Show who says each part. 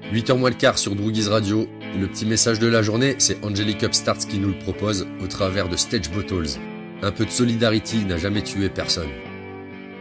Speaker 1: 8h moins le quart sur Droogies Radio. Le petit message de la journée, c'est Angelic Upstarts qui nous le propose au travers de Stage Bottles. Un peu de solidarity n'a jamais tué personne.